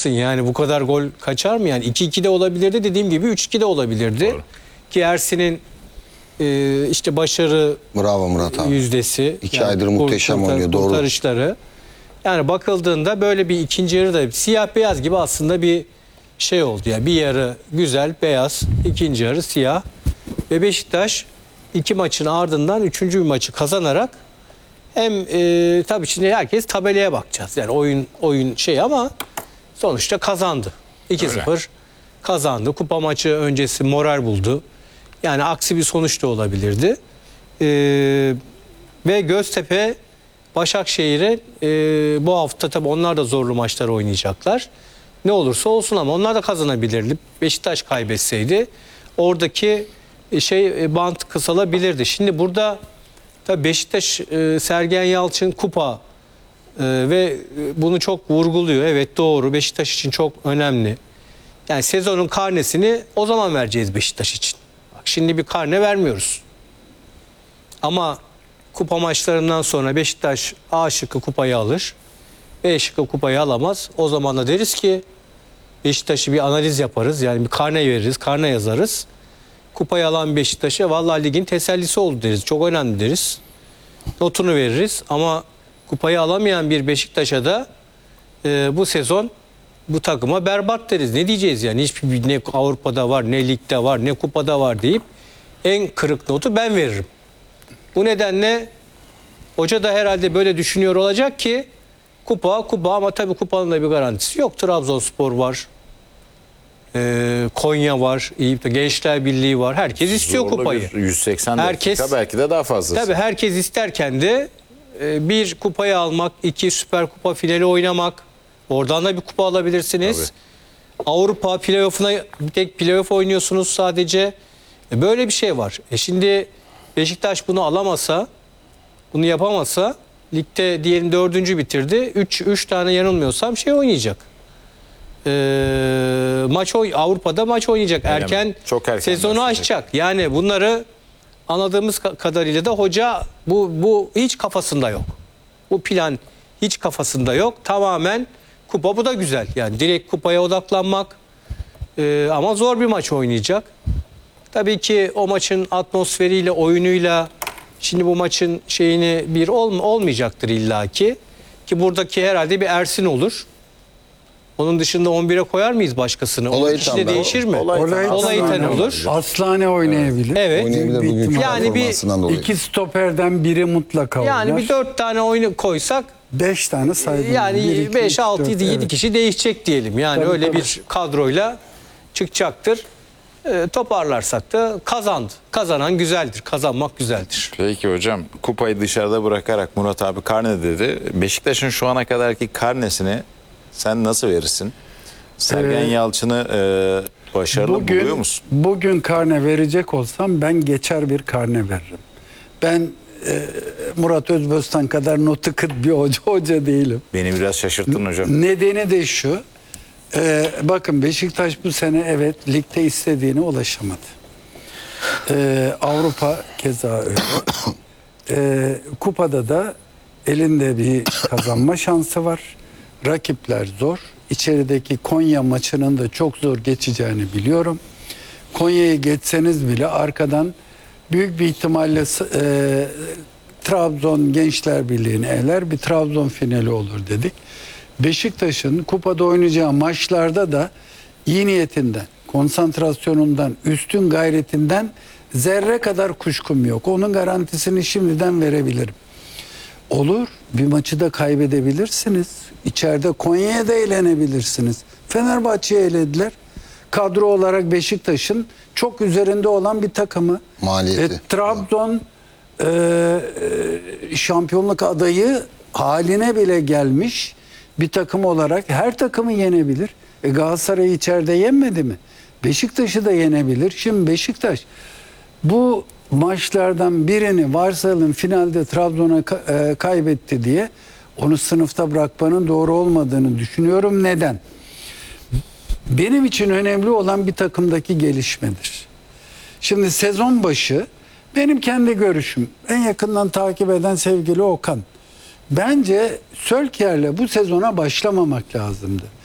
haklısın yani bu kadar gol kaçar mı? Yani 2-2 de olabilirdi, dediğim gibi 3-2 de olabilirdi. Doğru. Ki Ersin'in işte başarı Bravo Murat abi. yüzdesi. 2 aydır muhteşem oynuyor, doğru. Kurtarışları. Yani bakıldığında böyle bir ikinci yarı da siyah beyaz gibi aslında bir şey oldu. Yani bir yarı güzel beyaz, ikinci yarı siyah. Ve Beşiktaş 2 maçın ardından 3. bir maçı kazanarak hem tabii şimdi herkes tabelaya bakacağız. Yani oyun şey ama sonuçta kazandı. 2-0 kazandı. Kupa maçı öncesi moral buldu. Yani aksi bir sonuç da olabilirdi. Ve Göztepe Başakşehir'e bu hafta tabii onlar da zorlu maçlar oynayacaklar. Ne olursa olsun ama onlar da kazanabilirdi. Beşiktaş kaybetseydi oradaki bant kısalabilirdi. Şimdi burada tabii Beşiktaş Sergen Yalçın kupa ve bunu çok vurguluyor. Evet doğru, Beşiktaş için çok önemli. Yani sezonun karnesini o zaman vereceğiz Beşiktaş için. Bak şimdi bir karne vermiyoruz. Ama kupa maçlarından sonra Beşiktaş A şıkkı kupayı alır. B şıkkı kupayı alamaz. O zaman da deriz ki Beşiktaş'ı bir analiz yaparız. Yani bir karne veririz, karne yazarız. Kupayı alan Beşiktaş'a vallahi ligin tesellisi oldu deriz. Çok önemli deriz. Notunu veririz ama kupayı alamayan bir Beşiktaş'a da bu sezon bu takıma berbat deriz. Ne diyeceğiz yani? Hiçbir ne Avrupa'da var, ne ligde var, ne kupada var deyip en kırık notu ben veririm. Bu nedenle hoca da herhalde böyle düşünüyor olacak ki kupa ama tabii kupanın da bir garantisi yok. Trabzonspor var. Konya var. Gençler Birliği var. Herkes istiyor Zorlu kupayı. 180 dakika belki de daha fazlası. Tabii herkes isterken de bir kupayı almak, 2 Süper Kupa finali oynamak. Oradan da bir kupa alabilirsiniz. Tabii. Avrupa playoff'una tek playoff oynuyorsunuz sadece. Böyle bir şey var. Şimdi Beşiktaş bunu alamasa, bunu yapamasa ligde diyelim 4. bitirdi. 3 tane yanılmıyorsam oynayacak. Avrupa'da maç oynayacak. Çok erken sezonu başlayacak. açacak. Yani bunları anladığımız kadarıyla da hoca bu hiç kafasında yok. Bu plan hiç kafasında yok. Tamamen kupa, bu da güzel. Yani direkt kupaya odaklanmak ama zor bir maç oynayacak. Tabii ki o maçın atmosferiyle, oyunuyla şimdi bu maçın bir olmayacaktır illaki. Ki buradaki herhalde bir Ersin olur. Onun dışında 11'e koyar mıyız başkasını? Onun içinde değişir mi? Olaytan olur. Aslane oynayabilir. Evet. Oynayabilir bugünkü Yani performansından dolayı. 2 stoperden biri mutlaka oynar. Yani bir 4 tane oyunu koysak 5 tane saydım. yani 5, 6, 7 kişi değişecek diyelim. Yani Tabii, öyle tabii. bir kadroyla çıkacaktır. Toparlarsak da kazandı. Kazanan güzeldir. Kazanmak güzeldir. Peki hocam, kupayı dışarıda bırakarak Murat abi karne dedi. Beşiktaş'ın şu ana kadarki karnesini sen nasıl verirsin? Sergen Yalçın'ı başarılı buluyor musun? Bugün karne verecek olsam ben geçer bir karne veririm. Ben Murat Özbostan kadar notu kıt bir hoca değilim. Beni biraz şaşırttın hocam. Nedeni de şu. Bakın Beşiktaş bu sene evet ligde istediğine ulaşamadı. Avrupa keza öyle. Kupada da elinde bir kazanma şansı var. Rakipler zor. İçerideki Konya maçının da çok zor geçeceğini biliyorum. Konya'yı geçseniz bile arkadan büyük bir ihtimalle Trabzon Gençler Birliği'ni eler, bir Trabzon finali olur dedik. Beşiktaş'ın kupada oynayacağı maçlarda da iyi niyetinden, konsantrasyonundan, üstün gayretinden zerre kadar kuşkum yok. Onun garantisini şimdiden verebilirim. Olur, bir maçı da kaybedebilirsiniz. İçeride Konya'ya da eğlenebilirsiniz. Fenerbahçe'yi elediler. Kadro olarak Beşiktaş'ın çok üzerinde olan bir takımı. Maliyeti. Trabzon şampiyonluk adayı haline bile gelmiş bir takım olarak her takımı yenebilir. Galatasaray içeride yenmedi mi? Beşiktaş'ı da yenebilir. Şimdi Beşiktaş bu maçlardan birini varsayalım finalde Trabzon'a kaybetti diye onu sınıfta bırakmanın doğru olmadığını düşünüyorum. Neden? Benim için önemli olan bir takımdaki gelişmedir. Şimdi sezon başı benim kendi görüşüm, en yakından takip eden sevgili Okan. Bence Sölker'le bu sezona başlamamak lazımdı.